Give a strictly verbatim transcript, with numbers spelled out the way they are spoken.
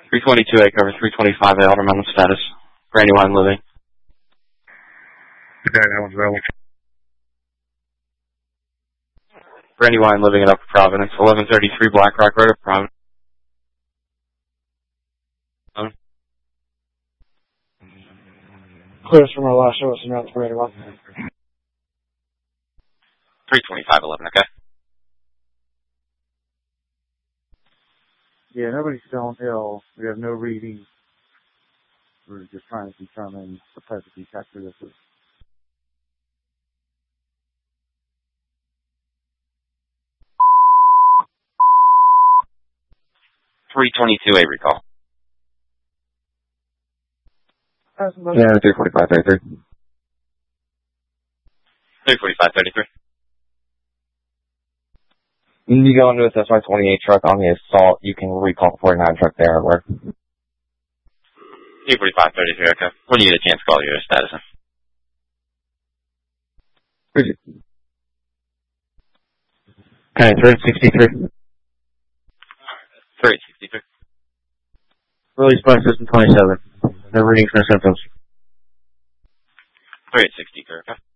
three twenty-two A cover, three twenty-five A automatic status. Brandywine Living. Okay, that one's available. Brandywine Living at Upper Providence, eleven thirty-three Black Rock Road, Upper Providence. Clears from our last show, so now it's Brandywine. three twenty-five eleven, okay? Yeah, nobody's feeling ill. We have no reading. We're just trying to determine the type of detector this is. three twenty-two A recall. Yeah, three forty-five thirty-three. three forty-five thirty-three. You go into a S Y twenty-eight truck on the assault, you can recall the forty-nine truck there at work. three forty-five thirty-three, okay. When you get a chance, call your status in. Okay, three sixty-three. three sixty-three. Release by system twenty-seven. No readings, no symptoms. three sixty-three, okay.